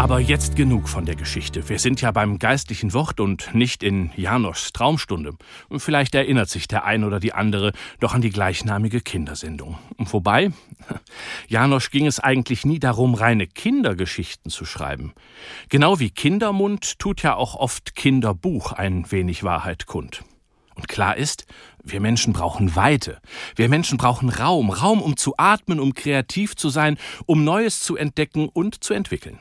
Aber jetzt genug von der Geschichte. Wir sind ja beim geistlichen Wort und nicht in Janoschs Traumstunde. Vielleicht erinnert sich der ein oder die andere doch an die gleichnamige Kindersendung. Wobei, Janosch ging es eigentlich nie darum, reine Kindergeschichten zu schreiben. Genau wie Kindermund tut ja auch oft Kinderbuch ein wenig Wahrheit kund. Und klar ist, wir Menschen brauchen Weite. Wir Menschen brauchen Raum. Raum, um zu atmen, um kreativ zu sein, um Neues zu entdecken und zu entwickeln.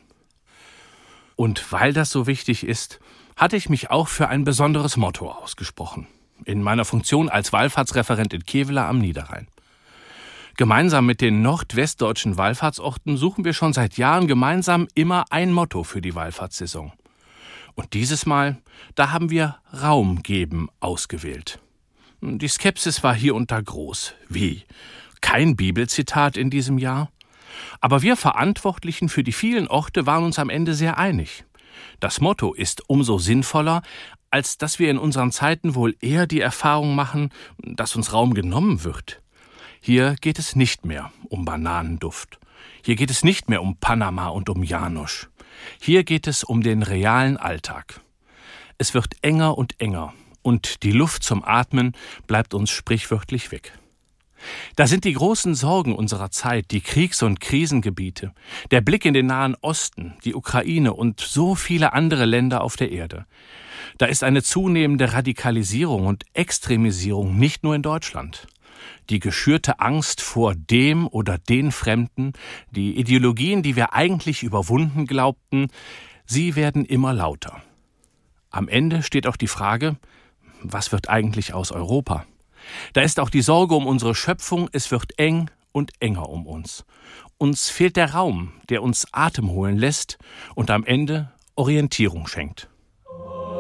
Und weil das so wichtig ist, hatte ich mich auch für ein besonderes Motto ausgesprochen. In meiner Funktion als Wallfahrtsreferent in Kevela am Niederrhein. Gemeinsam mit den nordwestdeutschen Wallfahrtsorten suchen wir schon seit Jahren gemeinsam immer ein Motto für die Wallfahrtssaison. Und dieses Mal, da haben wir Raum geben ausgewählt. Die Skepsis war hier und da groß. Wie? Kein Bibelzitat in diesem Jahr? Aber wir Verantwortlichen für die vielen Orte waren uns am Ende sehr einig. Das Motto ist umso sinnvoller, als dass wir in unseren Zeiten wohl eher die Erfahrung machen, dass uns Raum genommen wird. Hier geht es nicht mehr um Bananenduft. Hier geht es nicht mehr um Panama und um Janosch. Hier geht es um den realen Alltag. Es wird enger und enger und die Luft zum Atmen bleibt uns sprichwörtlich weg. Da sind die großen Sorgen unserer Zeit, die Kriegs- und Krisengebiete, der Blick in den Nahen Osten, die Ukraine und so viele andere Länder auf der Erde. Da ist eine zunehmende Radikalisierung und Extremisierung nicht nur in Deutschland. Die geschürte Angst vor dem oder den Fremden, die Ideologien, die wir eigentlich überwunden glaubten, sie werden immer lauter. Am Ende steht auch die Frage, was wird eigentlich aus Europa? Da ist auch die Sorge um unsere Schöpfung, es wird eng und enger um uns. Uns fehlt der Raum, der uns Atem holen lässt und am Ende Orientierung schenkt.